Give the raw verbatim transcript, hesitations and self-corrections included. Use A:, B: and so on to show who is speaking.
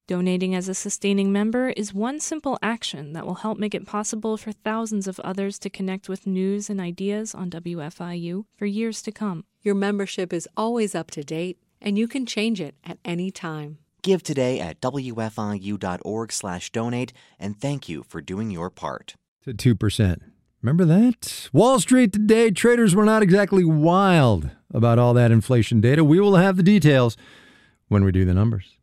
A: Donating as a sustaining member is one simple action that will help make it possible for thousands of others to connect with news and ideas on W F I U for years to come.
B: Your membership is always up to date, and you can change it at any time.
C: Give today at W F I U dot org slash donate, and thank you for doing your part.
D: To two percent. Remember that? Wall Street today, traders were not exactly wild about all that inflation data. We will have the details when we do the numbers.